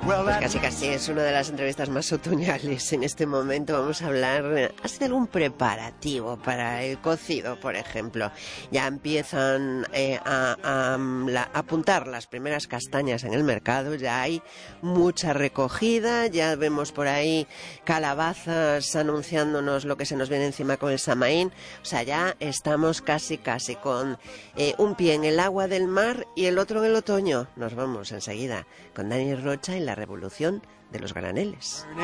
Pues casi casi es una de las entrevistas más otoñales en este momento. Vamos a hablar así de algún preparativo para el cocido, por ejemplo. Ya empiezan a apuntar las primeras castañas en el mercado, ya hay mucha recogida, ya vemos por ahí calabazas anunciándonos lo que se nos viene encima con el Samaín. O sea, ya estamos casi con un pie en el agua del mar y el otro en el otoño. Nos vamos enseguida con Dani Rocha y la revolución de los graneles.